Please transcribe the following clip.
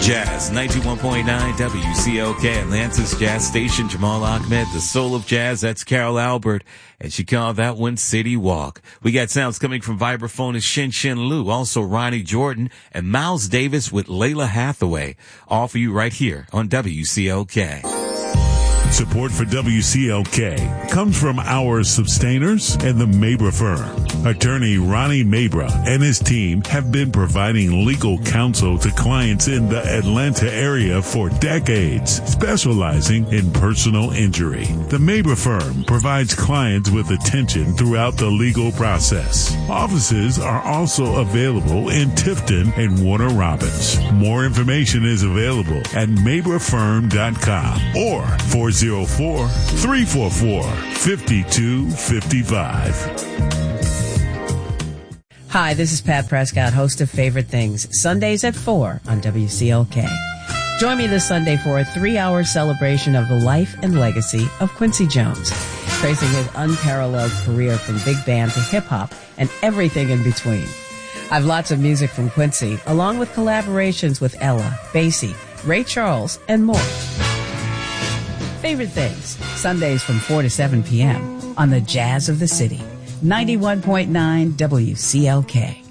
Jazz 91.9 WCLK, Atlanta's jazz station. Jamal Ahmed, the soul of jazz. That's Carol Albert, and she called that one City Walk. We got sounds coming from vibraphonist Shin Shin Liu, also Ronnie Jordan, and Miles Davis with Layla Hathaway. All for you right here on WCLK. Support for WCLK comes from our sustainers and the Mabra firm. Attorney Ronnie Mabra and his team have been providing legal counsel to clients in the Atlanta area for decades, specializing in personal injury. The Mabra firm provides clients with attention throughout the legal process. Offices are also available in Tifton and Warner Robins. More information is available at mabrafirm.com or 404-344-5255. Hi, this is Pat Prescott, host of Favorite Things, Sundays at 4 on WCLK. Join me this Sunday for a 3-hour celebration of the life and legacy of Quincy Jones, tracing his unparalleled career from big band to hip-hop and everything in between. I've lots of music from Quincy, along with collaborations with Ella, Basie, Ray Charles, and more. Favorite Things, Sundays from 4 to 7 p.m. on the Jazz of the City, 91.9 WCLK.